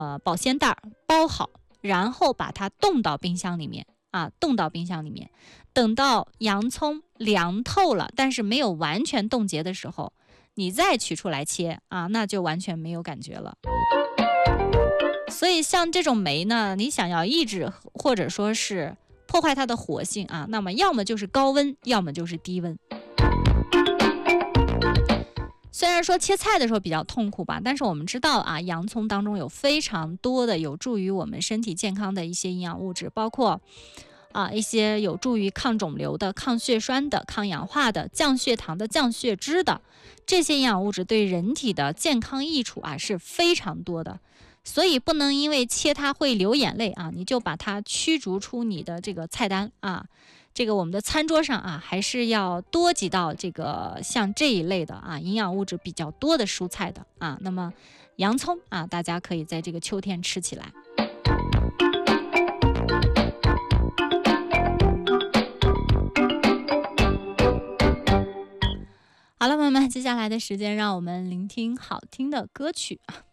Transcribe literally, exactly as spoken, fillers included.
呃保鲜袋包好，然后把它冻到冰箱里面啊，冻到冰箱里面，等到洋葱凉透了，但是没有完全冻结的时候，你再取出来切啊，那就完全没有感觉了。所以像这种酶呢，你想要抑制或者说是破坏它的活性啊，那么要么就是高温，要么就是低温。虽然说切菜的时候比较痛苦吧，但是我们知道啊，洋葱当中有非常多的有助于我们身体健康的一些营养物质，包括啊一些有助于抗肿瘤的、抗血栓的、抗氧化的、降血糖的、降血脂的，这些营养物质对人体的健康益处啊是非常多的。所以不能因为切它会流眼泪啊，你就把它驱逐出你的这个菜单啊。这个我们的餐桌上啊，还是要多几道这个像这一类的啊，营养物质比较多的蔬菜的啊。那么洋葱啊，大家可以在这个秋天吃起来。好了，朋友们，接下来的时间让我们聆听好听的歌曲啊。